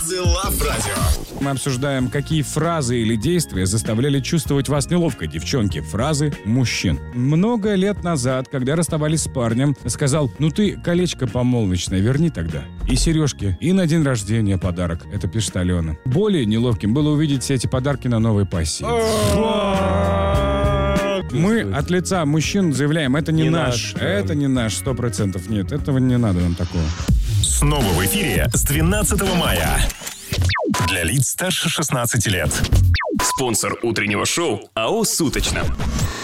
Звезды Лав Радио. Мы обсуждаем, какие фразы или действия заставляли чувствовать вас неловко, девчонки. Фразы мужчин. Много лет назад, когда расставались с парнем, сказал: ну ты колечко помолвочное верни тогда. И сережки, и на день рождения подарок. Это пишет Алена. Более неловким было увидеть все эти подарки на новой пассии. Мы от лица мужчин заявляем: это не наш. Это не наш, 100%. Нет, этого не надо нам такого. Снова в эфире с 12 мая. Для лиц старше 16 лет. Спонсор утреннего шоу АО «Суточно».